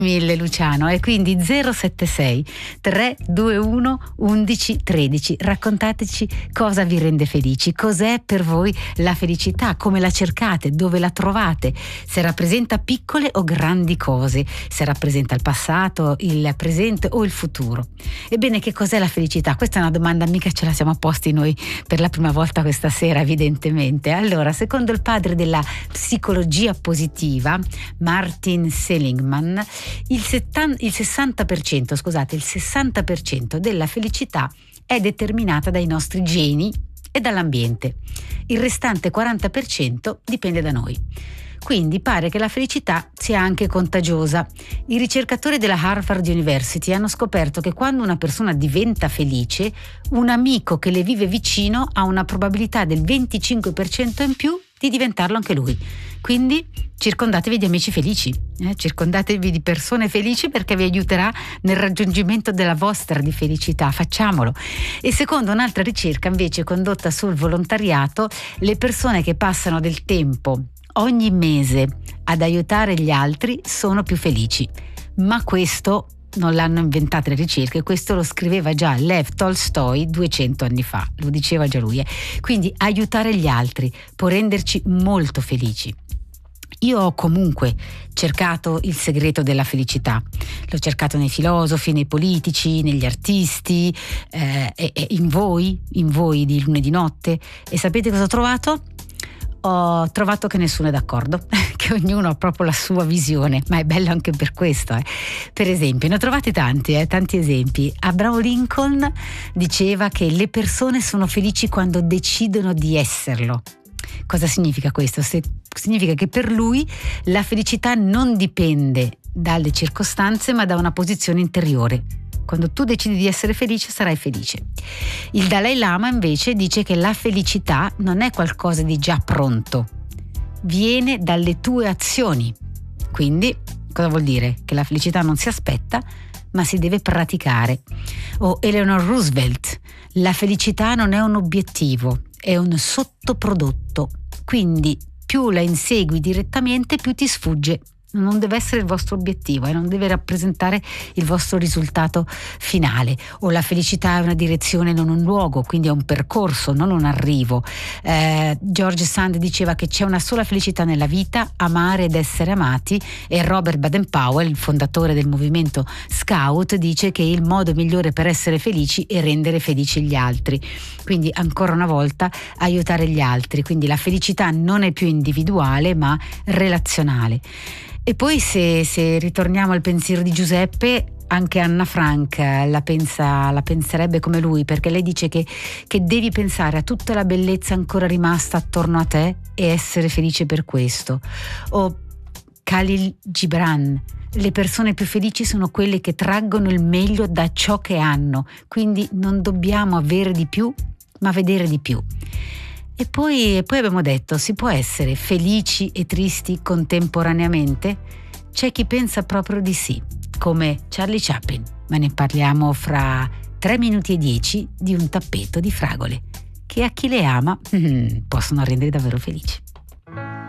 Mille Luciano, e quindi 076 321 1113. Raccontateci cosa vi rende felici, cos'è per voi la felicità, come la cercate, dove la trovate, se rappresenta piccole o grandi cose, se rappresenta il passato, il presente o il futuro. Ebbene, che cos'è la felicità? Questa è una domanda mica ce la siamo posti noi per la prima volta questa sera, evidentemente. Allora, secondo il padre della psicologia positiva, Martin Seligman, il 60% della felicità è determinata dai nostri geni e dall'ambiente. Il restante 40% dipende da noi. Quindi pare che la felicità sia anche contagiosa. I ricercatori della Harvard University hanno scoperto che quando una persona diventa felice, un amico che le vive vicino ha una probabilità del 25% in più di diventarlo anche lui. Quindi circondatevi di amici felici, circondatevi di persone felici, perché vi aiuterà nel raggiungimento della vostra di felicità. Facciamolo. E secondo un'altra ricerca invece condotta sul volontariato, le persone che passano del tempo ogni mese ad aiutare gli altri sono più felici. Ma questo non l'hanno inventato le ricerche, questo lo scriveva già Lev Tolstoi 200 anni fa, lo diceva già lui. Quindi aiutare gli altri può renderci molto felici. Io ho comunque cercato il segreto della felicità, l'ho cercato nei filosofi, nei politici, negli artisti, e in voi di lunedì notte. E sapete cosa ho trovato? Ho trovato che nessuno è d'accordo, che ognuno ha proprio la sua visione, ma è bello anche per questo. Per esempio, ne ho trovati tanti esempi. Abraham Lincoln diceva che le persone sono felici quando decidono di esserlo. Cosa significa questo? Significa che per lui la felicità non dipende dalle circostanze, ma da una posizione interiore. Quando tu decidi di essere felice, sarai felice. Il Dalai Lama invece dice che la felicità non è qualcosa di già pronto, viene dalle tue azioni. Quindi, cosa vuol dire? Che la felicità non si aspetta, ma si deve praticare. O Eleanor Roosevelt: la felicità non è un obiettivo, è un sottoprodotto. Quindi più la insegui direttamente, più ti sfugge. Non deve essere il vostro obiettivo e non deve rappresentare il vostro risultato finale. O la felicità è una direzione, non un luogo, quindi è un percorso, non un arrivo. George Sand diceva che c'è una sola felicità nella vita: amare ed essere amati. E Robert Baden-Powell, il fondatore del movimento Scout, dice che il modo migliore per essere felici è rendere felici gli altri. Quindi ancora una volta aiutare gli altri. Quindi la felicità non è più individuale ma relazionale. E poi se ritorniamo al pensiero di Giuseppe, anche Anna Frank la penserebbe come lui, perché lei dice che devi pensare a tutta la bellezza ancora rimasta attorno a te e essere felice per questo. O Khalil Gibran: le persone più felici sono quelle che traggono il meglio da ciò che hanno, quindi non dobbiamo avere di più, ma vedere di più. E poi abbiamo detto: si può essere felici e tristi contemporaneamente? C'è chi pensa proprio di sì, come Charlie Chaplin, ma ne parliamo fra 3 minuti e 10 di Un tappeto di fragole, che a chi le ama possono rendere davvero felici.